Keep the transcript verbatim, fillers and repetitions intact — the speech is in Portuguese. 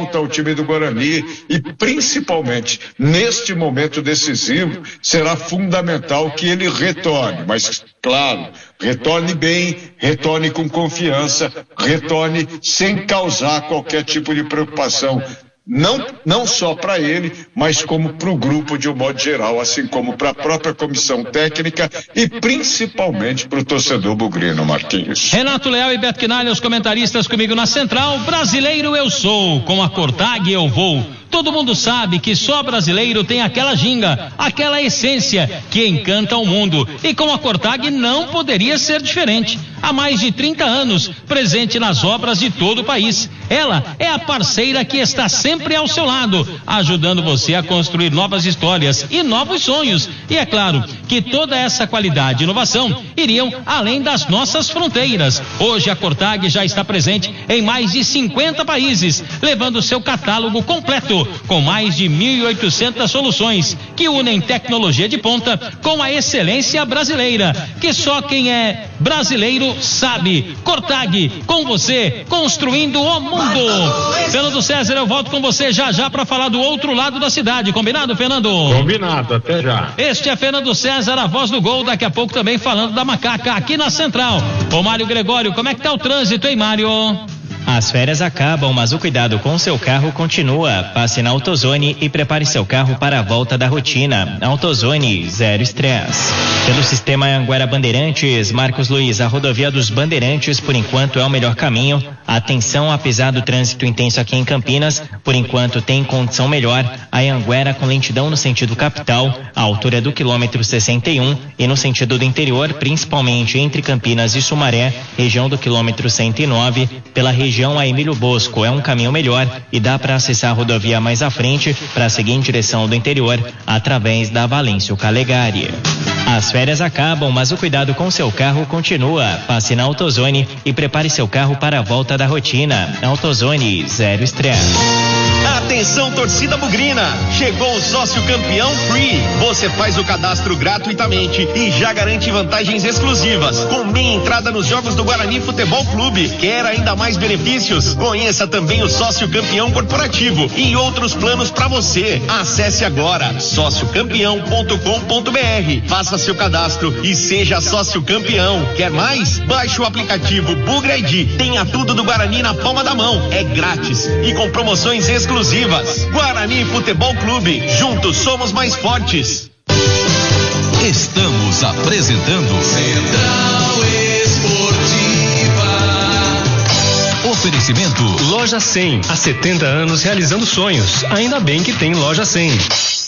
volta ao time do Guarani e, principalmente, neste momento decisivo, será fundamental que ele retorne, mas, claro, retorne bem, retorne com confiança, retorne sem causar qualquer tipo de preocupação. Não, não só para ele, mas como para o grupo de um modo geral, assim como para a própria comissão técnica e principalmente para o torcedor bugrino, Marquinhos. Renato Leal e Beto Quinalha, os comentaristas comigo na Central. Brasileiro eu sou, com a Cortag eu vou. Todo mundo sabe que só brasileiro tem aquela ginga, aquela essência que encanta o mundo. E com a Cortag não poderia ser diferente. Há mais de trinta anos, presente nas obras de todo o país. Ela é a parceira que está sempre ao seu lado, ajudando você a construir novas histórias e novos sonhos. E é claro que toda essa qualidade e inovação iriam além das nossas fronteiras. Hoje a Cortag já está presente em mais de cinquenta países, levando seu catálogo completo, com mais de mil e oitocentas soluções que unem tecnologia de ponta com a excelência brasileira, que só quem é brasileiro sabe. Cortag, com você, construindo o mundo. Fernando César, eu volto com você já já para falar do outro lado da cidade. Combinado, Fernando? Combinado, até já. Este é Fernando César, a voz do gol, daqui a pouco também falando da Macaca aqui na Central. Ô Mário Gregório, como é que tá o trânsito, hein, Mário? As férias acabam, mas o cuidado com seu carro continua. Passe na AutoZone e prepare seu carro para a volta da rotina. AutoZone, zero estresse. Pelo sistema Anguera Bandeirantes, Marcos Luiz, a rodovia dos Bandeirantes, por enquanto, é o melhor caminho. Atenção, apesar do trânsito intenso aqui em Campinas, por enquanto tem condição melhor. A Anguera com lentidão no sentido capital, à altura do quilômetro sessenta e um, e no sentido do interior, principalmente entre Campinas e Sumaré, região do quilômetro cento e nove, pela região a Emílio Bosco é um caminho melhor e dá para acessar a rodovia mais à frente para seguir em direção do interior através da Valêncio Calegari. As férias acabam, mas o cuidado com seu carro continua. Passe na AutoZone e prepare seu carro para a volta da rotina. AutoZone, zero estresse. Atenção, torcida bugrina! Chegou o sócio campeão Free. Você faz o cadastro gratuitamente e já garante vantagens exclusivas, com meia entrada nos jogos do Guarani Futebol Clube. Quer ainda mais benefícios? Conheça também o sócio campeão corporativo e outros planos para você. Acesse agora sócio campeão ponto com ponto br. Faça seu cadastro e seja sócio campeão. Quer mais? Baixe o aplicativo Bugra I D. Tenha tudo do Guarani na palma da mão. É grátis e com promoções exclusivas. Guarani Futebol Clube. Juntos somos mais fortes. Estamos apresentando Central Esportiva. Oferecimento Loja cem. Há setenta anos realizando sonhos. Ainda bem que tem Loja cem.